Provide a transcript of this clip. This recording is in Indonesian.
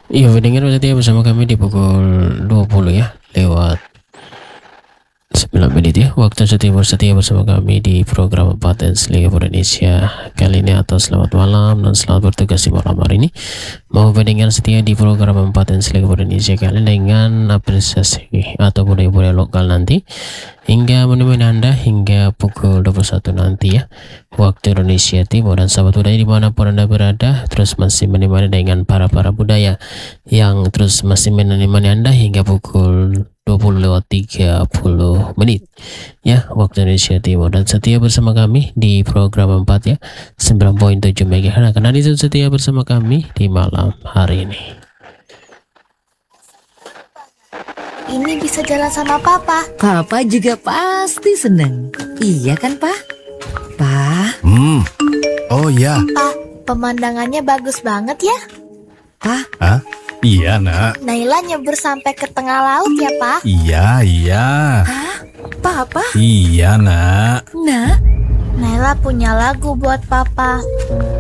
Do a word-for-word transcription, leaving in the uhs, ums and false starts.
Iya, pendengar setia bersama kami di pukul dua puluh ya, lewat sembilan menit ya. Waktu setia bersetia bersama kami di program Patens Liga Indonesia kali ini, atau selamat malam dan selamat bertugas di malam hari ini. Mau pendengar setia di program Patens Liga Indonesia kali ini dengan apresiasi atau budaya-budaya lokal nanti hingga menemani Anda hingga pukul dua puluh satu nanti ya, waktu Indonesia Timur. Dan sahabat budaya dimanapun Anda berada, terus masih menemani dengan para-para budaya yang terus masih menemani Anda hingga pukul dua puluh lewat tiga puluh menit ya, waktu Indonesia Timur. Dan setia bersama kami di program empat ya, sembilan koma tujuh megahertz. Karena itu setia bersama kami di malam hari ini. Ini bisa jalan sama Papa. Papa juga pasti seneng. Iya kan, Pak? Pak? Hmm. Oh ya. Pa, pemandangannya bagus banget ya. Pak? Hah? Iya, Nak. Naila nyebur sampai ke tengah laut ya, Pa. Iya, iya. Hah? Papa? Iya, Nak. Nak? Naila punya lagu buat Papa.